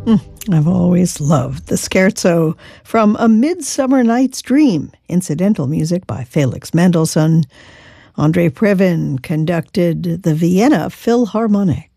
I've always loved the scherzo from A Midsummer Night's Dream, incidental music by Felix Mendelssohn. Andrei Previn conducted the Vienna Philharmonic.